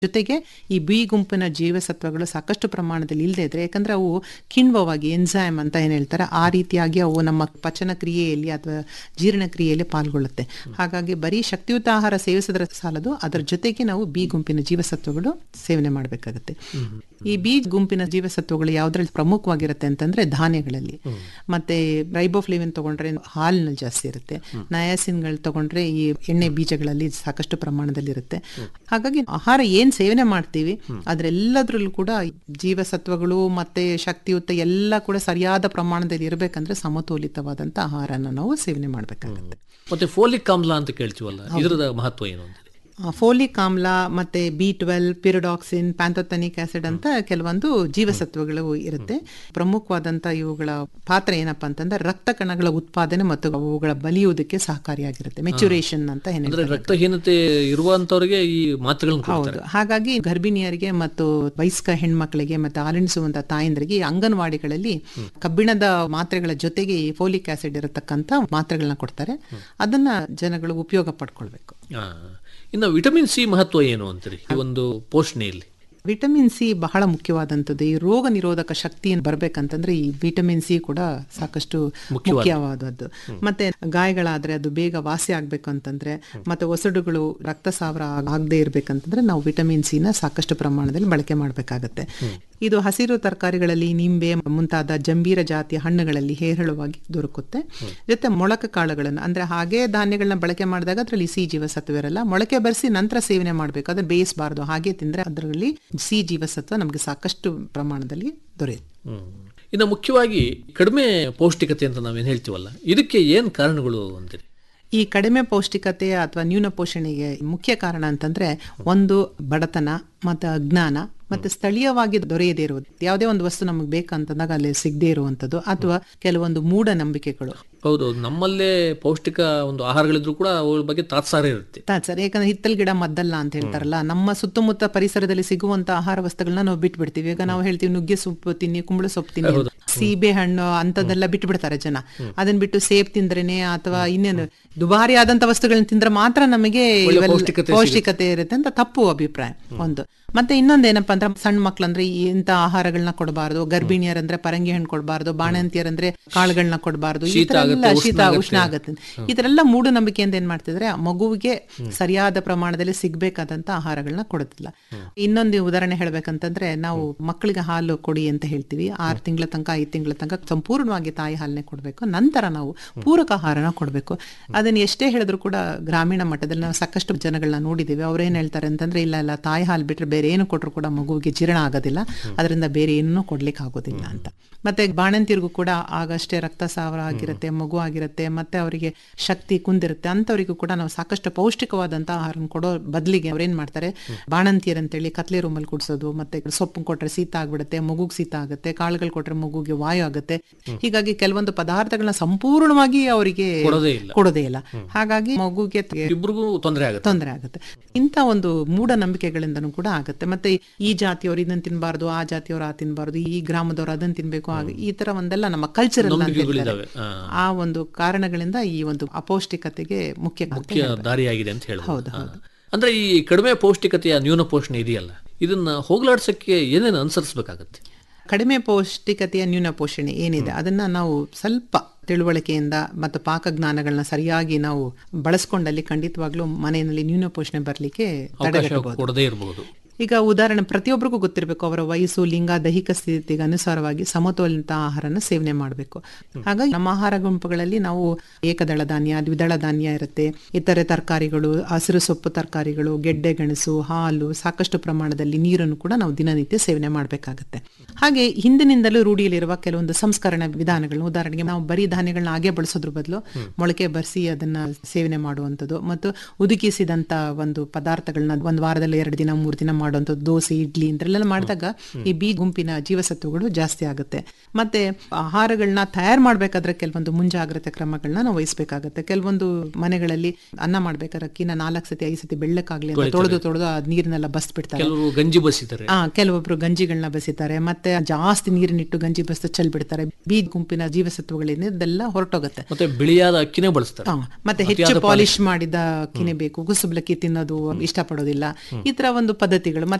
ಜೊತೆಗೆ ಈ ಬಿ ಗುಂಪಿನ ಜೀವಸತ್ವಗಳು ಸಾಕಷ್ಟು ಪ್ರಮಾಣದಲ್ಲಿ ಇಲ್ಲದೆ ಇದ್ರೆ, ಯಾಕಂದ್ರೆ ಅವು ಕಿಣ್ವವಾಗಿ ಎನ್ಸೈಮ್ ಅಂತ ಏನ್ ಹೇಳ್ತಾರೆ, ಆ ರೀತಿಯಾಗಿ ಅವು ನಮ್ಮ ಪಚನ ಕ್ರಿಯೆಯಲ್ಲಿ ಅಥವಾ ಜೀರ್ಣಕ್ರಿಯೆಯಲ್ಲಿ ಪಾಲ್ಗೊಳ್ಳುತ್ತೆ. ಹಾಗಾಗಿ ಬರೀ ಶಕ್ತಿಯುತ ಆಹಾರ ಸೇವಿಸಿದ್ರೆ ಸಾಲದು, ಅದರ ಜೊತೆಗೆ ನಾವು ಬಿ ಗುಂಪಿನ ಜೀವಸತ್ವಗಳು ಸೇವನೆ ಮಾಡಬೇಕಾಗುತ್ತೆ. ಈ ಬಿ ಗುಂಪಿನ ಜೀವಸತ್ವಗಳು ಯಾವ್ದ್ರಲ್ಲಿ ಪ್ರಮುಖವಾಗಿರುತ್ತೆ ಅಂತಂದ್ರೆ ಧಾನ್ಯಗಳಲ್ಲಿ, ಮತ್ತೆ ರೈಬೋಫ್ಲೇವಿನ್ ತಗೊಂಡ್ರೆ ಹಾಲಿನಲ್ಲಿ ಜಾಸ್ತಿ ಇರುತ್ತೆ, ನಯಾಸಿನ್ಗಳು ತಗೊಂಡ್ರೆ ಈ ಎಣ್ಣೆ ಬೀಜಗಳಲ್ಲಿ ಸಾಕಷ್ಟು ಪ್ರಮಾಣದಲ್ಲಿ ಇರುತ್ತೆ. ಹಾಗಾಗಿ ಆಹಾರ ಏನ್ ಸೇವನೆ ಮಾಡ್ತೀವಿ ಅದ್ರೆಲ್ಲದ್ರಲ್ಲೂ ಕೂಡ ಜೀವಸತ್ವಗಳು ಮತ್ತೆ ಶಕ್ತಿಯುತ ಎಲ್ಲ ಕೂಡ ಸರಿಯಾದ ಪ್ರಮಾಣದಲ್ಲಿ ಇರಬೇಕಂದ್ರೆ ಸಮತೋಲಿತವಾದಂತ ಆಹಾರನ ನಾವು ಸೇವನೆ ಮಾಡಬೇಕಾಗುತ್ತೆ. ಮತ್ತೆ ಫೋಲಿಕ್ ಆಮ್ಲ ಅಂತ ಕೇಳ್ತೀವಲ್ಲ, ಇದರ ಮಹತ್ವ ಏನು ಅಂತ? ಫೋಲಿಕ್ ಆಮ್ಲ ಮತ್ತೆ B12, ಪಿರಿಡಾಕ್ಸಿನ್, ಪ್ಯಾಂಥೋಥೆನಿಕ್ ಆಸಿಡ್ ಅಂತ ಕೆಲವೊಂದು ಜೀವಸತ್ವಗಳು ಇರುತ್ತೆ. ಪ್ರಮುಖವಾದಂತ ಇವುಗಳ ಪಾತ್ರ ಏನಪ್ಪಾ ಅಂತಂದ್ರೆ ರಕ್ತ ಕಣಗಳ ಉತ್ಪಾದನೆ ಮತ್ತು ಅವುಗಳ ಬಲಿಯುವುದಕ್ಕೆ ಸಹಕಾರಿಯಾಗಿರುತ್ತೆ. ಮೆಚುರೇಷನ್ ಅಂತ ಏನಿದೆ, ರಕ್ತಹೀನತೆ ಇರುವಂತವರಿಗೆ ಈ ಮಾತ್ರೆಗಳನ್ನು ಕೊಡ್ತಾರೆ. ಹೌದು. ಹಾಗಾಗಿ ಗರ್ಭಿಣಿಯರಿಗೆ ಮತ್ತು ವಯಸ್ಕ ಹೆಣ್ಮಕ್ಳಿಗೆ ಮತ್ತೆ ಹಾಲಿಣಿಸುವಂತ ತಾಯಂದ್ರಿಗೆ ಈ ಅಂಗನವಾಡಿಗಳಲ್ಲಿ ಕಬ್ಬಿಣದ ಮಾತ್ರೆಗಳ ಜೊತೆಗೆ ಈ ಫೋಲಿಕ್ ಆಸಿಡ್ ಇರತಕ್ಕಂತ ಮಾತ್ರೆಗಳನ್ನ ಕೊಡ್ತಾರೆ. ಅದನ್ನ ಜನಗಳು ಉಪಯೋಗ ಪಡ್ಕೊಳ್ಬೇಕು. ಇನ್ನು ವಿಟಮಿನ್ ಸಿ ಮಹತ್ವ ಏನು ಅಂತೀರಿ ಈ ಒಂದು ಪೋಷಣೆಯಲ್ಲಿ? ವಿಟಮಿನ್ ಸಿ ಬಹಳ ಮುಖ್ಯವಾದಂಥದ್ದು. ಈ ರೋಗ ನಿರೋಧಕ ಶಕ್ತಿಯನ್ನು ಬರಬೇಕಂತಂದ್ರೆ ಈ ವಿಟಮಿನ್ ಸಿ ಕೂಡ ಸಾಕಷ್ಟು ಮುಖ್ಯವಾದದ್ದು. ಮತ್ತೆ ಗಾಯಗಳಾದ್ರೆ ಅದು ಬೇಗ ವಾಸಿ ಆಗ್ಬೇಕು ಅಂತಂದ್ರೆ, ಮತ್ತೆ ಒಸಡುಗಳು ರಕ್ತಸಾವರ ಆಗದೆ ಇರ್ಬೇಕಂತಂದ್ರೆ ನಾವು ವಿಟಮಿನ್ ಸಿ ನ ಸಾಕಷ್ಟು ಪ್ರಮಾಣದಲ್ಲಿ ಬಳಕೆ ಮಾಡಬೇಕಾಗತ್ತೆ. ಇದು ಹಸಿರು ತರಕಾರಿಗಳಲ್ಲಿ ನಿಂಬೆ ಮುಂತಾದ ಜಂಬೀರ ಜಾತಿಯ ಹಣ್ಣುಗಳಲ್ಲಿ ಹೇರಳವಾಗಿ ದೊರಕುತ್ತೆ. ಜೊತೆ ಮೊಳಕೆ ಕಾಳುಗಳನ್ನು ಅಂದ್ರೆ ಹಾಗೆ ಧಾನ್ಯಗಳನ್ನ ಬಳಕೆ ಮಾಡಿದಾಗ ಅದರಲ್ಲಿ ಸಿ ಜೀವಸತ್ವ ಇರಲ್ಲ. ಮೊಳಕೆ ಬರೆಸಿ ನಂತರ ಸೇವನೆ ಮಾಡಬೇಕು, ಅದನ್ನ ಬೇಯಿಸಬಾರ್ದು. ಹಾಗೆ ತಿಂದ್ರೆ ಅದರಲ್ಲಿ ಸಿ ಜೀವಸತ್ವ ನಮಗೆ ಸಾಕಷ್ಟು ಪ್ರಮಾಣದಲ್ಲಿ ದೊರೆಯುತ್ತೆ. ಇನ್ನು ಮುಖ್ಯವಾಗಿ ಕಡಿಮೆ ಪೌಷ್ಟಿಕತೆ ಅಂತ ನಾವೇನು ಹೇಳ್ತೀವಲ್ಲ, ಇದಕ್ಕೆ ಏನ್ ಕಾರಣಗಳು ಅಂತೀರಿ? ಈ ಕಡಿಮೆ ಪೌಷ್ಟಿಕತೆ ಅಥವಾ ನ್ಯೂನ ಪೋಷಣೆಗೆ ಮುಖ್ಯ ಕಾರಣ ಅಂತಂದ್ರೆ ಒಂದು ಬಡತನ ಮತ್ತೆ ಅಜ್ಞಾನ ಮತ್ತೆ ಸ್ಥಳೀಯವಾಗಿ ದೊರೆಯದೇ ಇರುವುದು. ಯಾವುದೇ ಒಂದು ವಸ್ತು ನಮಗೆ ಬೇಕಂತಂದಾಗ ಅಲ್ಲಿ ಸಿಗದೆ ಇರುವಂತದ್ದು ಅಥವಾ ಕೆಲವೊಂದು ಮೂಢನಂಬಿಕೆಗಳು. ಹೌದು, ನಮ್ಮಲ್ಲೇ ಪೌಷ್ಟಿಕ ಒಂದು ಆಹಾರಗಳಿದ್ರು ಕೂಡ ಅವುಗಳ ಬಗ್ಗೆ ತಾತ್ಸಾರ ಇರುತ್ತೆ. ಯಾಕಂದ್ರೆ ಹಿತ್ತಲ್ ಗಿಡ ಮದ್ದಲ್ಲ ಅಂತ ಹೇಳ್ತಾರಲ್ಲ, ನಮ್ಮ ಸುತ್ತಮುತ್ತ ಪರಿಸರದಲ್ಲಿ ಸಿಗುವಂತ ಆಹಾರ ವಸ್ತುಗಳನ್ನ ನಾವು ಬಿಟ್ಬಿಡ್ತೀವಿ. ಈಗ ನಾವು ಹೇಳ್ತೀವಿ ನುಗ್ಗೆ ಸೊಪ್ಪು ತಿನ್ನಿ, ಕುಂಬಳ ಸೊಪ್ಪು ತಿನ್ನಿ, ಸೀಬೆ ಹಣ್ಣು ಅಂತದೆಲ್ಲ ಬಿಟ್ಬಿಡ್ತಾರೆ ಜನ. ಅದನ್ನ ಬಿಟ್ಟು ಸೇಬ್ ತಿಂದ್ರೇನೆ ಅಥವಾ ಇನ್ನೇನು ದುಬಾರಿ ಆದಂತ ವಸ್ತುಗಳನ್ನ ತಿಂದ್ರೆ ಮಾತ್ರ ನಮಗೆ ಪೌಷ್ಟಿಕತೆ ಇರುತ್ತೆ ಅಂತ ತಪ್ಪು ಅಭಿಪ್ರಾಯ ಒಂದು. ಮತ್ತೆ ಇನ್ನೊಂದೇನಪ್ಪಾ ಅಂದ್ರೆ ಸಣ್ಣ ಮಕ್ಳಂದ್ರೆ ಇಂತ ಆಹಾರಗಳನ್ನ ಕೊಡಬಾರ್ದು, ಗರ್ಭಿಣಿಯರಂದ್ರೆ ಪರಂಗಿ ಹಣ್ಣು ಕೊಡಬಾರ್ದು, ಬಾಣಂತಿಯರಂದ್ರೆ ಕಾಳುಗಳನ್ನ ಕೊಡಬಾರ್ದು, ಶೀತ ಉಷ್ಣ ಆಗುತ್ತೆ. ಇದರೆಲ್ಲ ಮೂಢನಂಬಿಕೆಯಿಂದ ಏನ್ ಮಾಡ್ತಿದ್ರೆ ಮಗುವಿಗೆ ಸರಿಯಾದ ಪ್ರಮಾಣದಲ್ಲಿ ಸಿಗ್ಬೇಕಾದಂತ ಆಹಾರಗಳನ್ನ ಕೊಡುತ್ತಿಲ್ಲ. ಇನ್ನೊಂದು ಉದಾಹರಣೆ ಹೇಳ್ಬೇಕಂತಂದ್ರೆ, ನಾವು ಮಕ್ಕಳಿಗೆ ಹಾಲು ಕೊಡಿ ಅಂತ ಹೇಳ್ತೀವಿ. 6 ತಿಂಗಳ ತನಕ 5 ತಿಂಗಳ ತನಕ ಸಂಪೂರ್ಣವಾಗಿ ತಾಯಿ ಹಾಲನ್ನೇ ಕೊಡ್ಬೇಕು. ನಂತರ ನಾವು ಪೂರಕ ಆಹಾರನ ಕೊಡ್ಬೇಕು. ಅದನ್ನ ಎಷ್ಟೇ ಹೇಳಿದ್ರು ಕೂಡ ಗ್ರಾಮೀಣ ಮಟ್ಟದಲ್ಲಿ ನಾವು ಸಾಕಷ್ಟು ಜನಗಳನ್ನ ನೋಡಿದೀವಿ. ಅವ್ರೇನ್ ಹೇಳ್ತಾರೆ ಅಂತಂದ್ರೆ, ಇಲ್ಲ ತಾಯಿ ಹಾಲು ಬಿಟ್ರೆ ಬೇರೆ ಏನು ಕೊಟ್ಟರು ಕೂಡ ಮಗುವಿಗೆ ಜೀರ್ಣ ಆಗೋದಿಲ್ಲ, ಅದರಿಂದ ಬೇರೆ ಏನೂ ಕೊಡ್ಲಿಕ್ಕೆ ಆಗೋದಿಲ್ಲ ಅಂತ. ಮತ್ತೆ ಬಾಣಂತಿಯರಿಗೂ ಕೂಡ ಆಗಷ್ಟೇ ರಕ್ತಸಾವರ ಆಗಿರುತ್ತೆ, ಮಗು ಆಗಿರುತ್ತೆ, ಮತ್ತೆ ಅವರಿಗೆ ಶಕ್ತಿ ಕುಂದಿರುತ್ತೆ. ಅಂತವರಿಗೂ ಕೂಡ ನಾವು ಸಾಕಷ್ಟು ಪೌಷ್ಟಿಕವಾದಂತ ಆಹಾರ ಕೊಡೋ ಬದಲಿಗೆ ಅವ್ರೇನ್ ಮಾಡ್ತಾರೆ, ಬಾಣಂತಿಯರಂತೇಳಿ ಕತ್ಲೆ ರೂಮಲ್ಲಿ ಕುಡಿಸೋದು, ಮತ್ತೆ ಸೊಪ್ಪು ಕೊಟ್ರೆ ಶೀತ ಆಗ್ಬಿಡುತ್ತೆ, ಮಗುಗೆ ಶೀತ ಆಗುತ್ತೆ, ಕಾಳುಗಳು ಕೊಟ್ರೆ ಮಗುಗೆ ವಾಯು ಆಗುತ್ತೆ. ಹೀಗಾಗಿ ಕೆಲವೊಂದು ಪದಾರ್ಥಗಳನ್ನ ಸಂಪೂರ್ಣವಾಗಿ ಅವರಿಗೆ ಕೊಡೋದೇ ಇಲ್ಲ. ಹಾಗಾಗಿ ಮಗುಗೆ ತೊಂದರೆ ಆಗುತ್ತೆ. ಇಂಥ ಒಂದು ಮೂಢನಂಬಿಕೆಗಳಿಂದನೂ ಕೂಡ ಆಗುತ್ತೆ. ಮತ್ತೆ ಈ ಜಾತಿಯವರು ಇದನ್ನ ತಿನ್ಬಾರ್ದು, ಆ ಜಾತಿಯವರು ಆ ತಿನ್ಬಾರ್ದು, ಈ ಗ್ರಾಮದವರು ಅದನ್ನ ತಿನ್ಬೇಕು, ಈ ತರ ಒಂದೆಲ್ಲ ನಮ್ಮ ಕಲ್ಚರಲ್ ಆ ಒಂದು ಕಾರಣಗಳಿಂದ ಈ ಒಂದು ಅಪೌಷ್ಟಿಕತೆಗೆ ಮುಖ್ಯ ದಾರಿಯಾಗಿದೆ ಅಂತ ಹೇಳಿ. ಹೌದು. ಅಂದ್ರೆ ಈ ಕಡಿಮೆ ಪೌಷ್ಟಿಕತೆಯ ನ್ಯೂನ ಪೋಷಣೆ ಇದೆಯಲ್ಲ, ಇದನ್ನ ಹೋಗ್ಲಾಡ್ಸಕ್ಕೆ ಏನೇನು ಅನುಸರಿಸಬೇಕಾಗತ್ತೆ? ಕಡಿಮೆ ಪೌಷ್ಟಿಕತೆಯ ನ್ಯೂನ ಪೋಷಣೆ ಏನಿದೆ ಅದನ್ನ ನಾವು ಸ್ವಲ್ಪ ತಿಳುವಳಿಕೆಯಿಂದ ಮತ್ತು ಪಾಕಜ್ಞಾನಗಳನ್ನ ಸರಿಯಾಗಿ ನಾವು ಬಳಸ್ಕೊಂಡಲ್ಲಿ ಖಂಡಿತವಾಗ್ಲೂ ಮನೆಯಲ್ಲಿ ನ್ಯೂನ ಪೋಷಣೆ ಬರಲಿಕ್ಕೆ ತಡೆಗಟ್ಟಬಹುದು. ಈಗ ಉದಾಹರಣೆ ಪ್ರತಿಯೊಬ್ಬರಿಗೂ ಗೊತ್ತಿರಬೇಕು, ಅವರ ವಯಸ್ಸು, ಲಿಂಗ, ದೈಹಿಕ ಸ್ಥಿತಿಗೆ ಅನುಸಾರವಾಗಿ ಸಮತೋಲಿತ ಆಹಾರನ ಸೇವನೆ ಮಾಡಬೇಕು. ಹಾಗಾಗಿ ನಮ್ಮ ಆಹಾರ ಗುಂಪುಗಳಲ್ಲಿ ನಾವು ಏಕದಳ ಧಾನ್ಯ, ದ್ವಿದಳ ಧಾನ್ಯ ಇರುತ್ತೆ, ಇತರೆ ತರಕಾರಿಗಳು, ಹಸಿರು ಸೊಪ್ಪು ತರಕಾರಿಗಳು, ಗೆಡ್ಡೆ ಗೆಣಸು, ಹಾಲು, ಸಾಕಷ್ಟು ಪ್ರಮಾಣದಲ್ಲಿ ನೀರನ್ನು ಕೂಡ ನಾವು ದಿನನಿತ್ಯ ಸೇವನೆ ಮಾಡಬೇಕಾಗತ್ತೆ. ಹಾಗೆ ಹಿಂದಿನಿಂದಲೂ ರೂಢಿಯಲ್ಲಿರುವ ಕೆಲವೊಂದು ಸಂಸ್ಕರಣ ವಿಧಾನಗಳು, ಉದಾಹರಣೆಗೆ ನಾವು ಬರೀ ಧಾನ್ಯಗಳನ್ನ ಹಾಗೆ ಬಳಸೋದ್ರ ಬದಲು ಮೊಳಕೆ ಬರೆಸಿ ಅದನ್ನ ಸೇವನೆ ಮಾಡುವಂಥದ್ದು, ಮತ್ತು ಉದುಕಿಸಿದಂತ ಒಂದು ಪದಾರ್ಥಗಳನ್ನ ಒಂದು ವಾರದಲ್ಲಿ 2 ದಿನ 3 ದಿನ ಮಾಡುವಂಥದ್ದು, ದೋಸೆ, ಇಡ್ಲಿ ಇಂಥೆಲ್ಲ ಮಾಡಿದಾಗ ಈ ಬಿ ಗುಂಪಿನ ಜೀವಸತ್ವಗಳು ಜಾಸ್ತಿ ಆಗುತ್ತೆ. ಮತ್ತೆ ಆಹಾರಗಳನ್ನ ತಯಾರು ಮಾಡ್ಬೇಕಾದ್ರೆ ಕೆಲವೊಂದು ಮುಂಜಾಗ್ರತೆ ಕ್ರಮಗಳನ್ನ ನಾವು ವಹಿಸಬೇಕಾಗತ್ತೆ. ಕೆಲವೊಂದು ಮನೆಗಳಲ್ಲಿ ಅನ್ನ ಮಾಡ್ಬೇಕಾದ್ರೆ ಅಕ್ಕಿನ 4 ಸತಿ 5 ಸತಿ ಬೆಳ್ಳಕ್ಕಾಗ್ಲಿ ಅಂತ ತೊಳೆದು ಆ ನೀರನ್ನೆಲ್ಲ ಬಸ್ಬಿಡ್ತಾರೆ. ಕೆಲವೊಬ್ರು ಗಂಜಿಗಳನ್ನ ಬಸಿತಾರೆ, ಮತ್ತೆ ಜಾಸ್ತಿ ನೀರಿನಿಟ್ಟು ಗಂಜಿ ಬಸ್ತು ಚೆಲ್ಬಿಡ್ತಾರೆ. ಬಿ ಗುಂಪಿನ ಜೀವಸತ್ವಗಳಿಂದ ಇದೆಲ್ಲ ಹೊರಟೋಗುತ್ತೆ. ಮತ್ತೆ ಬಿಳಿಯಾದ ಅಕ್ಕಿನೇ ಬಳಸ್ತಾರೆ. ಮತ್ತೆ ಹೆಚ್ಚು ಪಾಲಿಶ್ ಮಾಡಿದ ಅಕ್ಕಿನೇ ಬೇಕು, ಕುಸುಬ್ಲಕ್ಕಿ ತಿನ್ನೋದು ಇಷ್ಟಪಡೋದಿಲ್ಲ. ಈ ತರ ಒಂದು ಪದ್ಧತಿಗಳು